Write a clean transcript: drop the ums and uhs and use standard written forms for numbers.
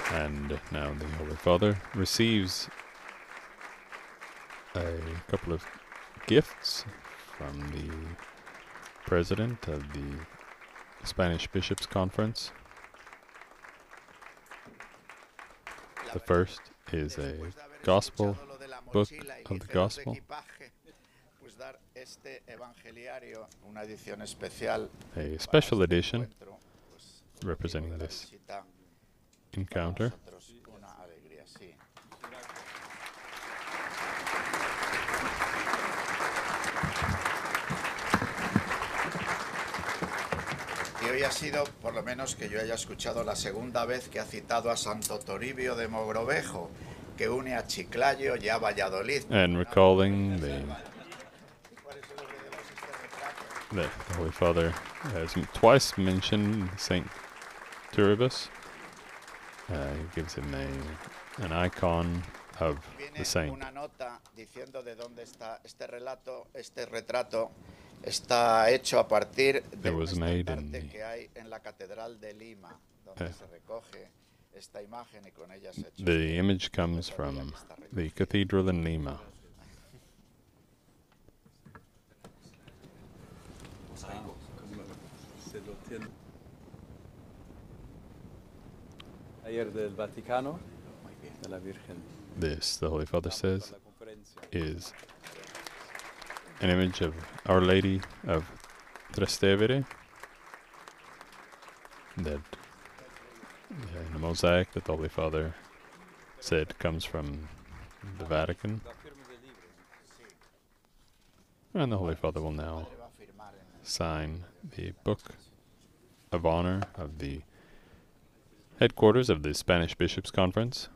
And now the Holy Father receives a couple of gifts from the president of the Spanish Bishops' Conference. The first is a gospel book of the gospel, a special edition representing this encounter. Y hoy ha sido, por lo menos que yo haya escuchado, la segunda vez que ha citado a Santo Toribio de Mogrovejo, que une a Chiclayo y a Valladolid. And recalling the Holy Father has twice mentioned Saint Turibus. He gives him an icon of the saint. Una nota diciendo de dónde está este relato, este retrato. Está hecho a partir de un estandarte que hay en la Catedral de Lima, donde se recoge esta imagen y con ella se hecho. The image comes from the cathedral in Lima. This, the Holy Father says, is an image of Our Lady of Trastevere, that in a mosaic that the Holy Father said comes from the Vatican. And the Holy Father will now sign the Book of Honor of the headquarters of the Spanish Bishops' Conference.